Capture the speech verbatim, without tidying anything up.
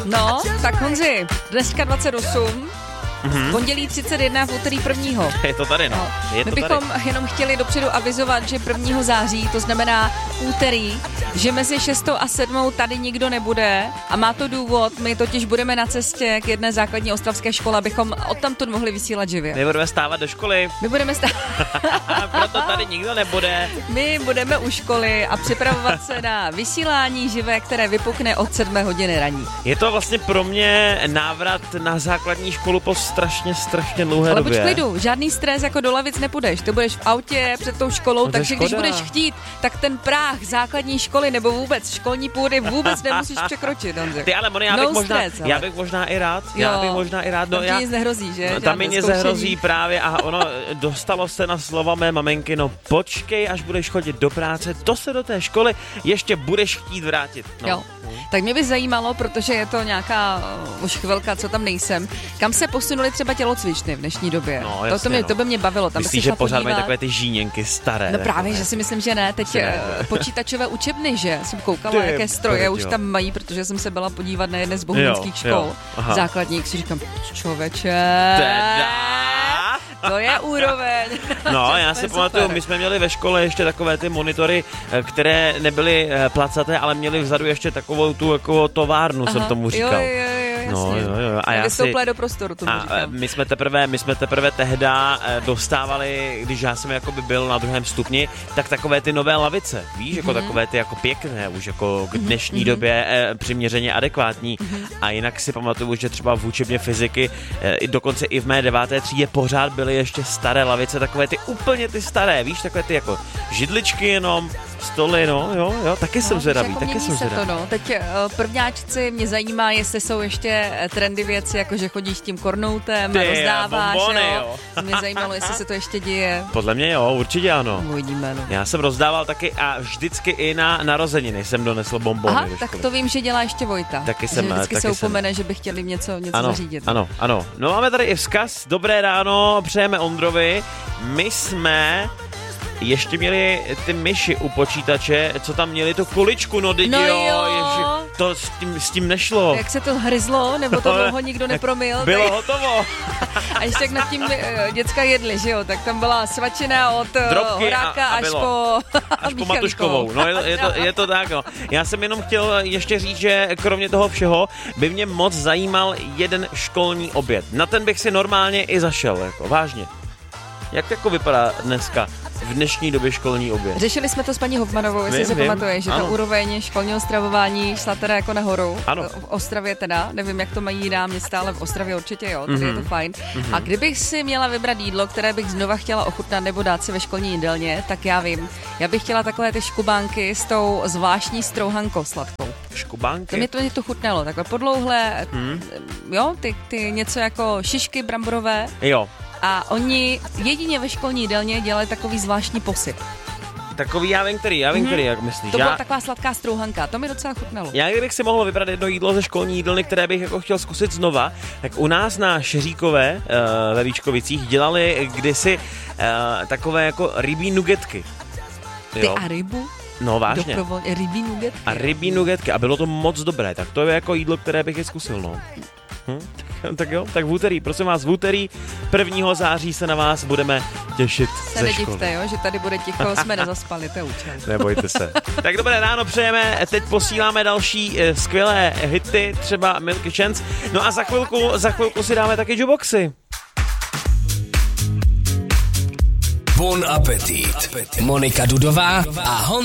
No, tak Honzi, dneska dvacet osm, mm-hmm. pondělí třicet jedna, v úterý prvního. Je to tady, no. no. Je My to bychom tady. jenom chtěli dopředu avizovat, že prvního září, to znamená úterý, že mezi šestou a sedmou tady nikdo nebude a má to důvod, my totiž budeme na cestě k jedné základní ostravské škole, abychom odtamtud mohli vysílat živě. My budeme stávat do školy. My budeme stávat. Proto tady nikdo nebude. My budeme u školy a připravovat se na vysílání živé, které vypukne od sedmé hodiny raní. Je to vlastně pro mě návrat na základní školu po strašně, strašně dlouhé Ale době. buď klidu, žádný stres jako do lavic nepůjdeš. Ty budeš v autě před tou školou, no takže když škoda. budeš chtít, tak ten práh základní školy nebo vůbec školní půdy vůbec nemusíš překročit. Ty ale Moni, já, no bych možná, stres, ale. já bych možná i rád. Jo, já bych možná i rád. No, tam já, ti nic nehrozí, že? No, tam mi nic nehrozí právě a ono dostalo se na slova mé maminky, no počkej, až budeš chodit do práce, to se do té školy ještě budeš chtít vrátit. No. Jo. Tak mě by zajímalo, protože je to nějaká uh, už chvilka, co tam nejsem, kam se posunuli třeba tělocvičny v dnešní době. No, to, jasně, to, mě, no. to by mě bavilo. Tam Myslíš, bych se že pořád podívat. mají takové ty žíněnky staré? No takové. právě, že si myslím, že ne. Teď ne. počítačové učebny, že? Jsem koukala, Ty jaké stroje brďo. už tam mají, protože jsem se byla podívat na jedné z bohunických škol základních. Si říkám, člověče, Teda? to je úroveň. No, já si pamatuju, my jsme měli ve škole ještě takové ty monitory, které nebyly placaté, ale měly vzadu ještě takovou tu jako továrnu, Aha, jsem tomu říkal. Jo, jo, jo, jasně. No, jo, jo. A já si... do prostoru, tomu a říkám. my jsme teprve, my jsme teprve tehda dostávali, když já jsem jakoby byl na druhém stupni, tak takové ty nové lavice, víš, jako mm-hmm. takové ty jako pěkné, už jako k dnešní mm-hmm. době eh, přiměřeně adekvátní. Mm-hmm. A jinak si pamatuju, že třeba v učebně fyziky, eh, dokonce i v mé deváté třídě pořád byly ještě staré lavice, takové ty úplně ty staré, víš, takové ty jako židličky jenom, stoly, no, jo, jo, taky no, jsem zvědavý, jako taky jsem zvědavý. To, no. Teď uh, prvňáčci, mě zajímá, jestli jsou ještě trendy věci, jako že chodíš tím kornoutem, Ty, rozdáváš, bombony, jo. jo. Mě zajímalo, jestli se to ještě děje. Podle mě jo, určitě ano. Uvidíme, no. Já jsem rozdával taky a vždycky i na narozeniny jsem donesl bombony. Aha, tak to vím, že dělá ještě Vojta. Taky jsem, že vždycky taky se upomene, jsem. že by chtěli něco, něco ano, zařídit. Ano, ano. No máme tady i vzkaz. Dobré ráno, přejeme Ondrovi. My jsme ještě měli ty myši u počítače, co tam měli tu kuličku, no teď no jo, jo. Ježi, to s tím, s tím nešlo. Jak se to hryzlo, nebo to dlouho nikdo nepromyl. Bylo tak... hotovo. A ještě jak nad tím uh, děcka jedli, že jo, tak tam byla svačina od uh, Horáka a, a až po až po Matuškovou. No je to, je, to, je to tak, no. Já jsem jenom chtěl ještě říct, že kromě toho všeho by mě moc zajímal jeden školní oběd. Na ten bych si normálně i zašel, jako vážně. Jak jako vypadá dneska v dnešní době školní oběd? Řešili jsme to s paní Hofmanovou, jestli vím, se vím. pamatuje, že ano. ta úroveň školního stravování šla teda jako nahoru. Ano. V Ostravě teda, nevím, jak to mají jiná města, ale v Ostravě určitě jo, tady mm-hmm. je to fajn. Mm-hmm. A kdybych si měla vybrat jídlo, které bych znova chtěla ochutnat nebo dát si ve školní jídelně, tak já vím. Já bych chtěla takové ty škubánky s tou zvláštní strouhankou sladkou. Škubánky? To mě to, mě to chutnalo, takhle podlouhlé, hmm. jo, ty, ty něco jako šišky bramborové. Jo. A oni jedině ve školní jídelně dělali takový zvláštní posyp. Takový, já vím, který, já vím, mm-hmm. který, jak myslíš. To byla já... taková sladká strouhanka, to mi docela chutnalo. Já kdybych si mohl vybrat jedno jídlo ze školní jídelny, které bych jako chtěl zkusit znova, tak u nás na Šeříkové uh, ve Víčkovicích dělali kdysi uh, takové jako rybí nugetky. Ty a rybu? No vážně. Doprovod... Rybí nugetky. A rybí nugetky a bylo to moc dobré, tak to je jako jídlo, které bych je zkusil, no. Hm? Tak jo, tak v úterý, prosím vás, v úterý prvního září se na vás budeme těšit se ze školy. nedivte, jo, že tady bude ticho, jsme nezaspali, to je účel. Nebojte se. Tak dobré ráno přejeme, teď posíláme další eh, skvělé hity, třeba Milky Chance, no a za chvilku, za chvilku si dáme taky juboxy. Bon appetit. Monika Dudová a Hon